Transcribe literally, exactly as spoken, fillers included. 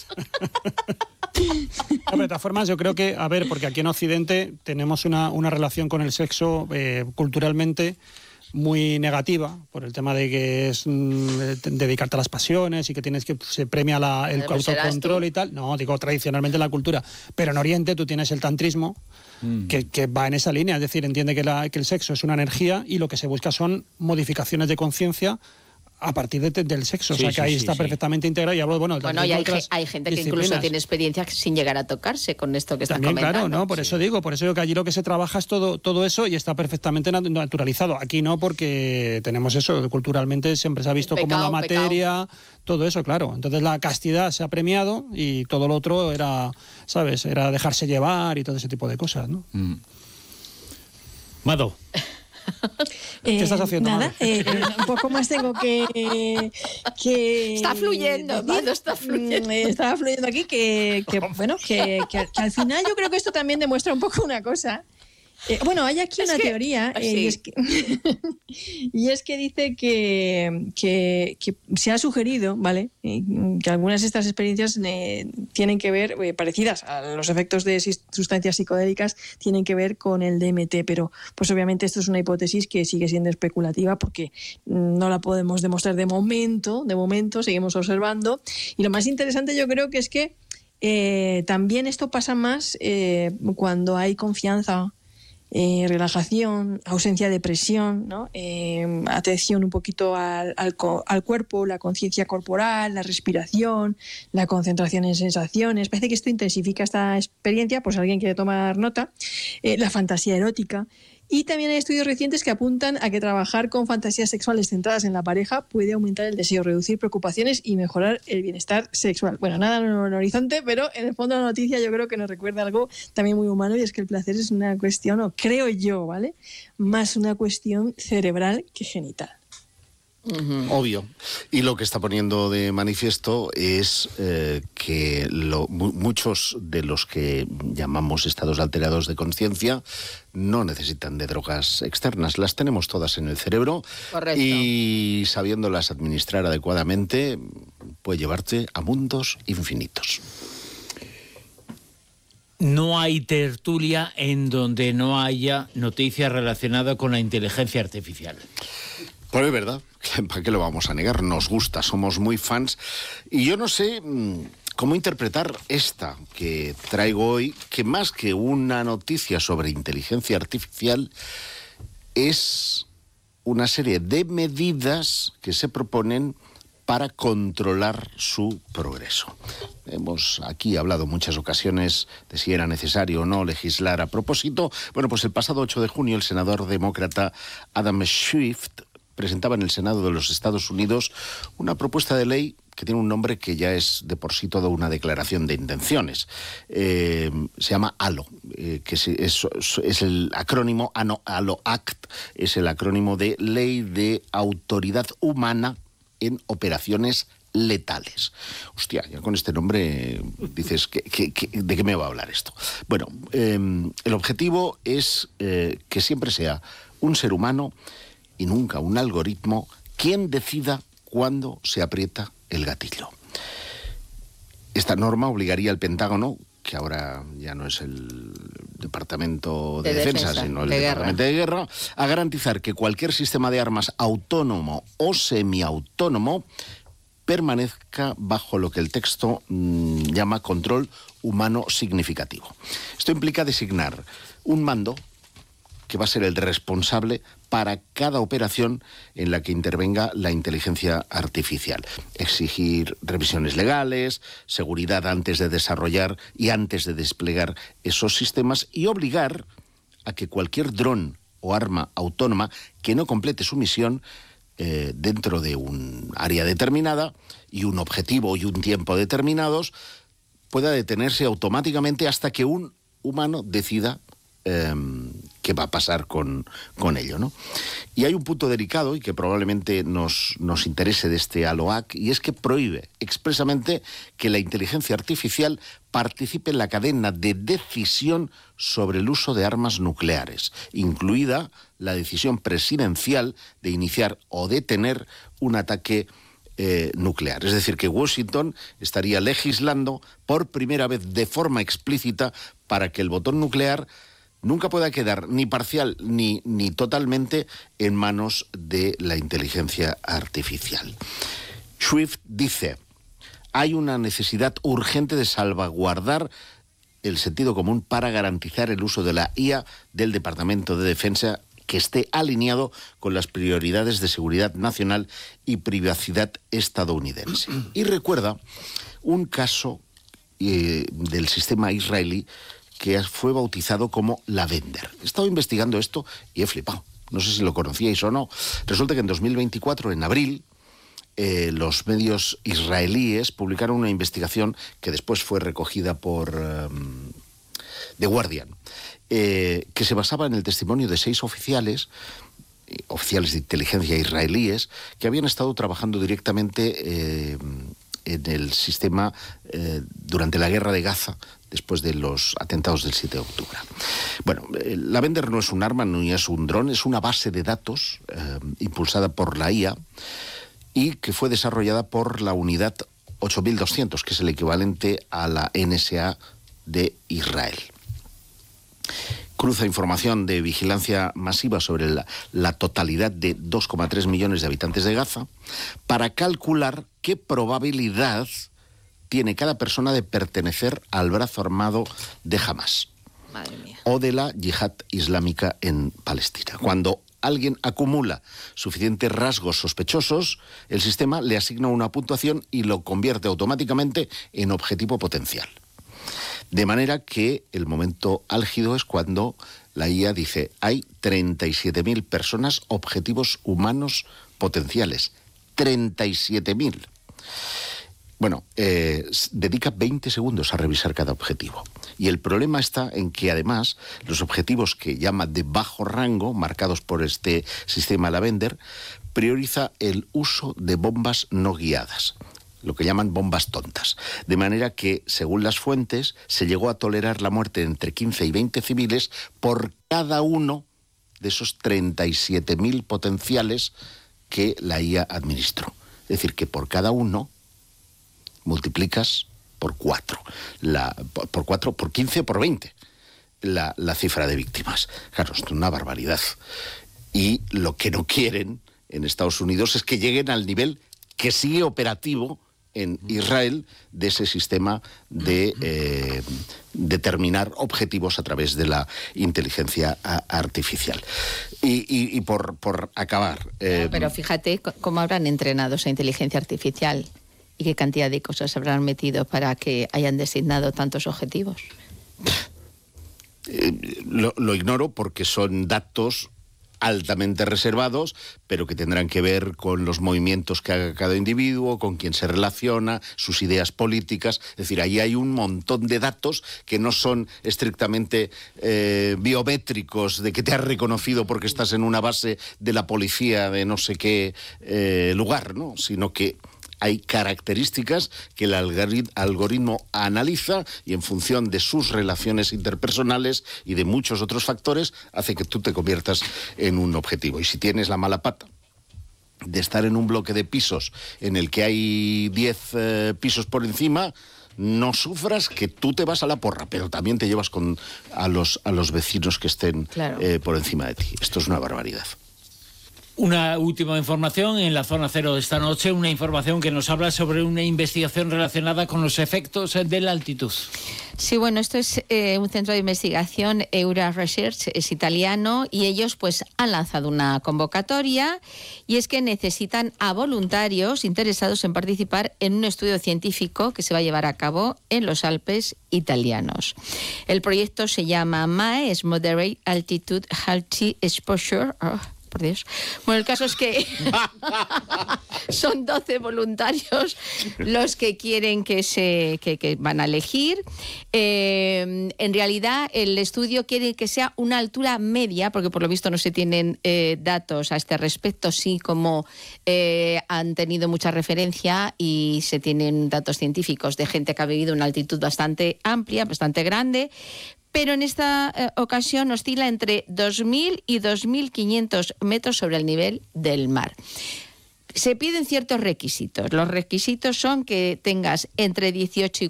No, de todas formas, yo creo que, a ver, porque aquí en Occidente tenemos una, una relación con el sexo eh, culturalmente muy negativa, por el tema de que es mm, dedicarte a las pasiones y que tienes que se premia la, el Pero autocontrol y tal. No, digo tradicionalmente la cultura. Pero en Oriente tú tienes el tantrismo mm. que, que va en esa línea, es decir, entiende que, la, que el sexo es una energía y lo que se busca son modificaciones de conciencia a partir de, del sexo, sí, o sea que sí, ahí sí, está sí. perfectamente integrado. Y hablo, bueno, bueno, y hay, hay gente que incluso tiene experiencia sin llegar a tocarse con esto que está También, comentando. Claro, ¿no? Por sí. eso digo, por eso digo que allí lo que se trabaja es todo, todo eso y está perfectamente naturalizado. Aquí no, porque tenemos eso, culturalmente siempre se ha visto pecado, como la materia, pecado. Todo eso, claro. Entonces la castidad se ha premiado y todo lo otro era, ¿sabes? Era dejarse llevar y todo ese tipo de cosas, ¿no? Mm. Mado. ¿Qué eh, estás haciendo? Nada, eh, un poco más tengo que... que está fluyendo, Mado, está fluyendo. Eh, estaba fluyendo aquí que, que bueno, que, que, que al final yo creo que esto también demuestra un poco una cosa. Eh, bueno, hay aquí es una que, teoría eh, y, es que, y es que dice que, que, que se ha sugerido, ¿vale? Que algunas de estas experiencias eh, tienen que ver, eh, parecidas a los efectos de sustancias psicodélicas, tienen que ver con el D M T, pero pues obviamente esto es una hipótesis que sigue siendo especulativa porque no la podemos demostrar de momento, de momento seguimos observando. Y lo más interesante yo creo que es que eh, también esto pasa más eh, cuando hay confianza, Eh, relajación, ausencia de presión, ¿no? eh, atención un poquito al, al, al cuerpo, la conciencia corporal, la respiración, la concentración en sensaciones. Parece que esto intensifica esta experiencia, pues alguien quiere tomar nota. Eh, la fantasía erótica. Y también hay estudios recientes que apuntan a que trabajar con fantasías sexuales centradas en la pareja puede aumentar el deseo, reducir preocupaciones y mejorar el bienestar sexual. Bueno, nada en el horizonte, pero en el fondo la noticia yo creo que nos recuerda algo también muy humano, y es que el placer es una cuestión, o creo yo, ¿vale? Más una cuestión cerebral que genital. Uh-huh. Obvio. Y lo que está poniendo de manifiesto es eh, que lo, mu- muchos de los que llamamos estados alterados de conciencia no necesitan de drogas externas, las tenemos todas en el cerebro. Correcto. Y sabiéndolas administrar adecuadamente puede llevarte a mundos infinitos. No hay tertulia en donde no haya noticias relacionadas con la inteligencia artificial. Pues es verdad, ¿para qué lo vamos a negar? Nos gusta, somos muy fans. Y yo no sé mmm, cómo interpretar esta que traigo hoy, que más que una noticia sobre inteligencia artificial, es una serie de medidas que se proponen para controlar su progreso. Hemos aquí hablado muchas ocasiones de si era necesario o no legislar a propósito. Bueno, pues el pasado ocho de junio el senador demócrata Adam Schiff presentaba en el Senado de los Estados Unidos una propuesta de ley que tiene un nombre que ya es de por sí toda una declaración de intenciones. Eh, se llama A L O, eh, que es, es, es el acrónimo, A L O Act, es el acrónimo de Ley de Autoridad Humana en Operaciones Letales. Hostia, ya con este nombre dices, ¿qué, qué, qué, ¿de qué me va a hablar esto? Bueno, eh, el objetivo es eh, que siempre sea un ser humano y nunca un algoritmo quien decida cuándo se aprieta el gatillo. Esta norma obligaría al Pentágono, que ahora ya no es el Departamento de, de Defensa, Defensa, sino el de Departamento guerra. de Guerra, a garantizar que cualquier sistema de armas autónomo o semiautónomo permanezca bajo lo que el texto mmm, llama control humano significativo. Esto implica designar un mando que va a ser el responsable para cada operación en la que intervenga la inteligencia artificial. Exigir revisiones legales, seguridad antes de desarrollar y antes de desplegar esos sistemas, y obligar a que cualquier dron o arma autónoma que no complete su misión eh, dentro de un área determinada y un objetivo y un tiempo determinados pueda detenerse automáticamente hasta que un humano decida Eh, qué va a pasar con, con ello, ¿no? Y hay un punto delicado y que probablemente nos, nos interese de este A L O A C, y es que prohíbe expresamente que la inteligencia artificial participe en la cadena de decisión sobre el uso de armas nucleares, incluida la decisión presidencial de iniciar o detener un ataque eh, nuclear. Es decir, que Washington estaría legislando por primera vez de forma explícita para que el botón nuclear nunca pueda quedar ni parcial ni, ni totalmente en manos de la inteligencia artificial. Swift dice: hay una necesidad urgente de salvaguardar el sentido común para garantizar el uso de la I A del Departamento de Defensa que esté alineado con las prioridades de seguridad nacional y privacidad estadounidense. Y recuerda un caso eh, del sistema israelí que fue bautizado como Lavender. He estado investigando esto y he flipado. No sé si lo conocíais o no. Resulta que en dos mil veinticuatro, en abril, eh, los medios israelíes publicaron una investigación que después fue recogida por um, The Guardian, eh, que se basaba en el testimonio de seis oficiales, eh, oficiales de inteligencia israelíes, que habían estado trabajando directamente eh, en el sistema eh, durante la guerra de Gaza, después de los atentados del siete de octubre. Bueno, eh, Lavender no es un arma, ni es un dron, es una base de datos eh, impulsada por la I A y que fue desarrollada por la unidad ocho mil doscientos, que es el equivalente a la N S A de Israel. Cruza información de vigilancia masiva sobre la, la totalidad de dos coma tres millones de habitantes de Gaza para calcular qué probabilidad tiene cada persona de pertenecer al brazo armado de Hamas. Madre mía. O de la yihad islámica en Palestina. Cuando alguien acumula suficientes rasgos sospechosos, el sistema le asigna una puntuación y lo convierte automáticamente en objetivo potencial. De manera que el momento álgido es cuando la I A dice: hay treinta y siete mil personas objetivos humanos potenciales. treinta y siete mil. Bueno, eh, dedica veinte segundos a revisar cada objetivo. Y el problema está en que además los objetivos que llama de bajo rango, marcados por este sistema Lavender, prioriza el uso de bombas no guiadas, lo que llaman bombas tontas. De manera que, según las fuentes, se llegó a tolerar la muerte de entre quince y veinte civiles por cada uno de esos treinta y siete mil potenciales que la I A administró. Es decir, que por cada uno multiplicas por cuatro, la, por cuatro, por quince, por veinte, la, la cifra de víctimas. Claro, es una barbaridad. Y lo que no quieren en Estados Unidos es que lleguen al nivel que sigue operativo en Israel de ese sistema de eh, determinar objetivos a través de la inteligencia a, artificial. Y, y, y por, por acabar... Eh, Pero fíjate cómo habrán entrenado esa inteligencia artificial y qué cantidad de cosas habrán metido para que hayan designado tantos objetivos. Eh, lo, lo ignoro porque son datos altamente reservados, pero que tendrán que ver con los movimientos que haga cada individuo, con quién se relaciona, sus ideas políticas. Es decir, ahí hay un montón de datos que no son estrictamente eh, biométricos, de que te has reconocido porque estás en una base de la policía de no sé qué eh, lugar, ¿no? Sino que hay características que el algoritmo analiza y en función de sus relaciones interpersonales y de muchos otros factores hace que tú te conviertas en un objetivo. Y si tienes la mala pata de estar en un bloque de pisos en el que hay diez eh, pisos por encima, no sufras, que tú te vas a la porra, pero también te llevas con a los, a los vecinos que estén claro. eh, por encima de ti. Esto es una barbaridad. Una última información en la Zona Cero de esta noche, una información que nos habla sobre una investigación relacionada con los efectos de la altitud. Sí, bueno, esto es eh, un centro de investigación, Eura Research, es italiano, y ellos pues han lanzado una convocatoria, y es que necesitan a voluntarios interesados en participar en un estudio científico que se va a llevar a cabo en los Alpes italianos. El proyecto se llama M A E, es Moderate Altitude Healthy Exposure. Oh. Por Dios. Bueno, el caso es que son doce voluntarios los que quieren que se que, que van a elegir. Eh, en realidad, el estudio quiere que sea una altura media, porque por lo visto no se tienen eh, datos a este respecto, sí como eh, han tenido mucha referencia y se tienen datos científicos de gente que ha vivido una altitud bastante amplia, bastante grande. Pero en esta eh, ocasión oscila entre dos mil y dos mil quinientos metros sobre el nivel del mar. se piden ciertos requisitos. Los requisitos son que tengas entre dieciocho y